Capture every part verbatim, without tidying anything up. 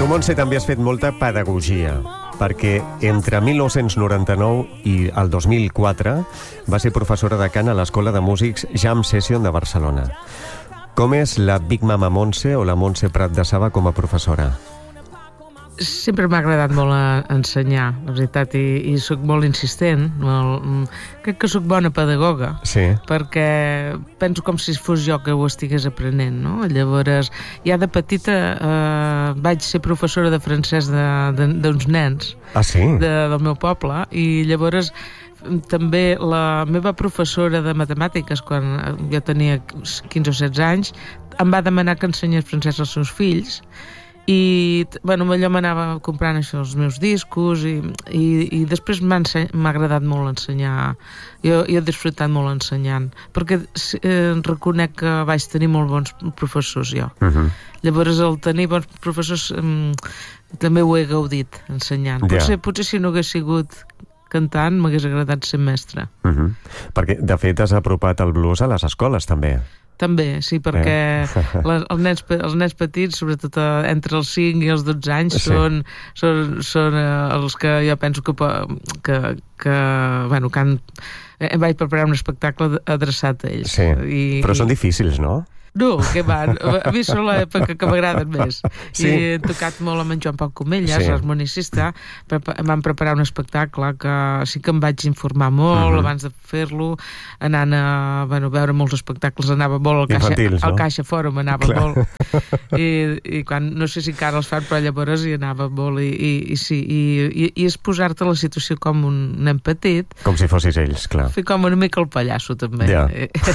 Montse, també has fet molta pedagogia, perquè entre mil nou-cents noranta-nou i el dos mil quatre va ser professora de cant a l'Escola de Músics Jam Session de Barcelona. Com és la Big Mama Montse o la Montse Prat de Saba com a professora? Sempre m'ha agradat molt a ensenyar, la veritat, i, i soc molt insistent. Molt, crec que soc bona pedagoga, sí. Perquè penso com si fos jo que ho estigués aprenent, no? Llavors, ja de petita eh, vaig ser professora de francès d'uns nens ah, sí? de, del meu poble, i llavors també la meva professora de matemàtiques, quan jo tenia quinze o setze anys, em va demanar que ensenyés francès als seus fills. I bueno, allò m'anava comprant això, els meus discos, i, i, i després m'ha agradat molt ensenyar. Jo, jo he disfrutat molt ensenyant, perquè eh, reconec que vaig tenir molt bons professors jo. Uh-huh. Llavors el tenir bons professors eh, també ho he gaudit ensenyant. Yeah. Potser, potser si no hagués sigut cantant m'hagués agradat ser mestre. Uh-huh. Perquè de fet has apropat el blues a les escoles també. També, sí, perquè eh. les, els, nens, els nens petits, sobretot entre els cinc i els dotze anys, sí. són, són, són els que jo penso que, que, que bueno, que han, em vaig preparar un espectacle adreçat a ells. Sí, I, però i... són difícils, no? No, què van? A mi són l'època que m'agraden més. Sí. I he tocat molt amb en Joan Pau Comelles, sí. L'harmonicista. Em van preparar un espectacle que sí que em vaig informar molt uh-huh. abans de fer-lo, anant a bueno, veure molts espectacles, anava molt al Caixa, Infantils, no? Al Caixa Fòrum, anava Clar. molt. I, i quan, no sé si encara els fan, però llavors hi anava molt. I, i, i sí, i, i, i és posar-te la situació com un nen petit. Com si fossis ells, clar. Fer com una mica el pallasso, també. Ja.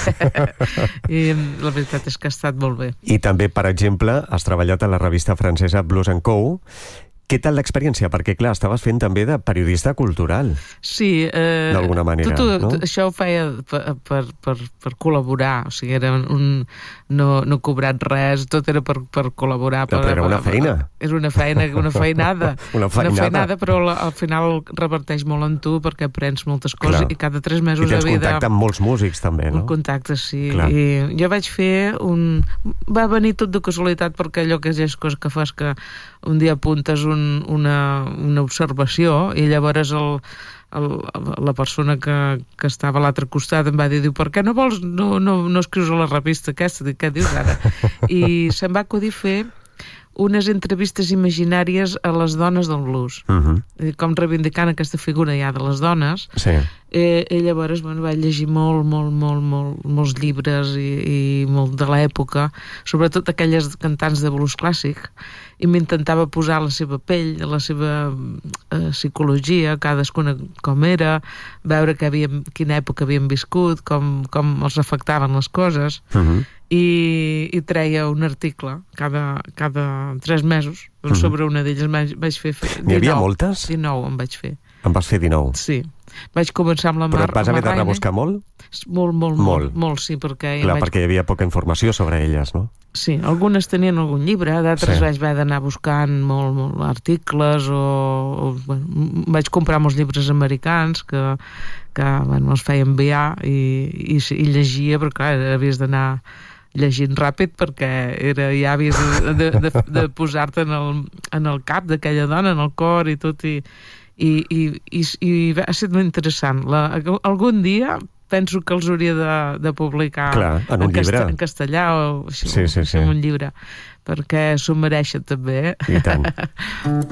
I la veritat és que ha estat molt bé. I també, per exemple, has treballat a la revista francesa Blues and Co. Què tal l'experiència? Perquè, clar, estaves fent també de periodista cultural. Sí. Eh, d'alguna manera, tu, tu, no? Tu, això ho feia per, per, per, per col·laborar. O sigui, era un... No, no cobrat res, tot era per, per col·laborar. No, per, però era una feina. És una feina, una feinada. una feinada. Una feinada, però la, al final reverteix molt en tu perquè aprens moltes coses. Clar. I cada tres mesos I tens havia de... contacte amb molts músics, també, no? Un contacte, sí. Clar. I jo vaig fer un... Va venir tot de casualitat perquè allò que és cosa que fas que un dia apuntes un, una, una observació i llavors el, el, la persona que, que estava a l'altre costat em va dir, diu, per què no vols, no, no, no escrius a la revista aquesta? Dic, què dius ara? I se'm va acudir fer unes entrevistes imaginàries a les dones del blues. Uh-huh. Com reivindicant aquesta figura ja de les dones. Sí. Eh, I llavors bueno, vaig llegir molt, molt, molt, molt, molts llibres i, i molt de l'època, sobretot aquelles cantants de blues clàssic, i m'intentava posar la seva pell, la seva eh, psicologia, cadascuna com era, veure que havíem, quina època havien viscut, com, com els afectaven les coses. Uh-huh. I, i treia un article cada, cada tres mesos uh-huh. sobre una d'elles. Vaig, vaig fer dinou. N'hi havia moltes? dinou em vaig fer. En vas fer dinou? Sí. Vaig començar amb la Mar... Però et vas haver de rebuscar molt? Molt, molt, molt, molt, sí, perquè... Clar, vaig... perquè hi havia poca informació sobre elles, no? Sí, algunes tenien algun llibre, d'altres sí. vaig haver d'anar buscant molt, molt articles, o, o bueno, vaig comprar molts llibres americans que, que bueno, els feia enviar i, i, i llegia, però clar, havies d'anar llegint ràpid perquè era, ja havies de, de, de, de posar-te en el, en el cap d'aquella dona, en el cor i tot, i, i, i, i, i ha estat molt interessant. La, algun dia penso que els hauria de, de publicar Clar, en un en, llibre. Casta, en castellà o, sí, sí, sí. en un llibre, perquè s'ho mereixen també. I tant.